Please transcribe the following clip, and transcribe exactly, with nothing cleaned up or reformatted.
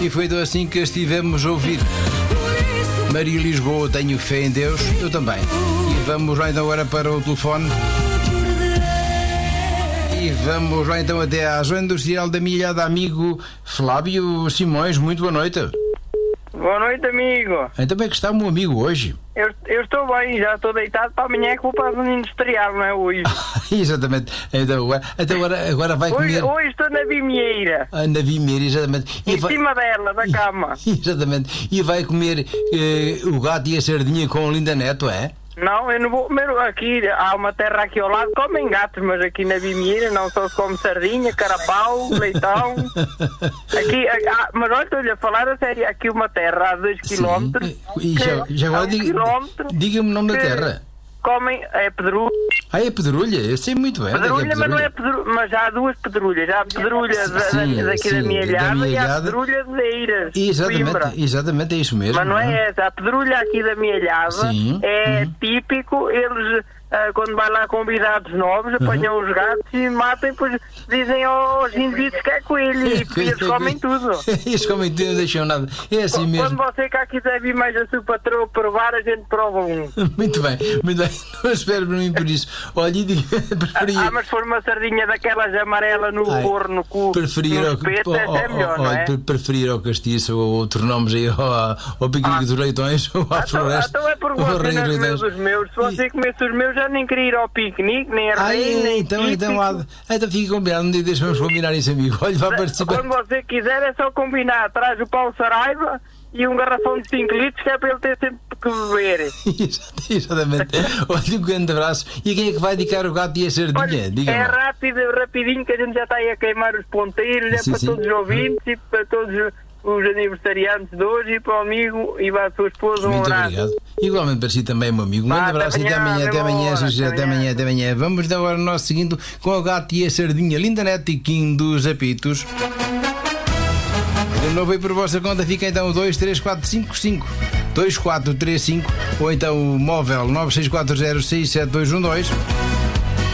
E foi então assim que estivemos a ouvir Maria Lisboa, Tenho Fé em Deus. Eu também. E vamos lá então agora para o telefone. E vamos lá então até à zona industrial da minha ilhada amigo Flávio Simões. Muito boa noite. Boa noite, amigo. Então bem que está o meu amigo hoje. Eu, eu estou bem, já estou deitado para amanhã, é culpa do industrial, não é hoje? Exatamente. Então agora, então agora, agora vai Hoje, comer. hoje estou na vimieira, Ah, na Vimeira, exatamente. E em vai- cima dela, da cama. Exatamente. E vai comer eh, o gato e a sardinha com o Linda Neto, é? Não, eu não vou comer aqui, há uma terra aqui ao lado, comem gatos, mas aqui na vimieira não só se come sardinha, carapau, leitão. Aqui, ah, mas olha, estou-lhe a falar a sério, aqui uma terra a dois quilómetros. E já, já a agora um diga- quilómetro, diga-me o nome da que terra. Comem, é pedrulha, Ah, é Pedrulha? Eu sei muito bem. onde é que é pedrulha, mas não é pedrulha, mas há duas pedrulhas, há a pedrulha da- Sim, da- daqui sim, da minha da ilhada minha e há a ilhada. pedrulha de Eiras, Coimbra. Exatamente, exatamente, é isso mesmo. Mas não é essa, a pedrulha aqui da minha ilhada Sim. é Uhum. típico, eles ah, quando vai lá convidados novos, apanham os gatos e matam e depois dizem aos indivíduos que é coelho e eles comem tudo. Eles comem tudo, não deixam nada. É assim Quando mesmo. você cá quiser vir mais a sua patroa provar, a gente prova um. Muito bem, muito bem. Não espero para mim por isso. Olha, e diga, preferia. Ah, mas se for uma sardinha daquelas amarela no Ai, forno com preferir no ao, espeto, ao- essa é melhor, ao- não é? pre- preferir ao castiço ou outros nomes aí, ao, ao piquenique Ah. dos leitões ou à Ah, então, floresta. então é por ou você ao reino não dos é leitões. dos meus. Se você comesse os meus, já nem queria ir ao piquenique, nem a Ai, rei, nem então, então, típico. há- então fica combinado, um dia deixamos combinar isso, amigo. Olha, vai participar. Quando você quiser é só combinar, traz o Paulo Saraiva e um garrafão de cinco litros que é para ele ter sempre que beber. Exatamente. Olha, um grande abraço. E quem é que vai dedicar o gato e a sardinha? Olha, Diga-me. é rápido, rapidinho, que a gente já está aí a queimar os ponteiros, é Sim, para sim. todos os ouvintes e para todos os aniversariantes de hoje e para o amigo e para a sua esposa. Um Muito abraço. obrigado. Igualmente para si também, meu amigo. Um Vá, grande até abraço e até amanhã, amanhã, até até amanhã, uma se hora, quiser, até até amanhã, amanhã. até amanhã. Vamos então agora ao nosso seguinte com o gato e a sardinha. Linda Neto e Kim dos Apitos. De novo aí por vossa conta fica então o dois três quatro cinco cinco dois quatro três cinco ou então o móvel nove seis quatro zero seis sete dois um dois.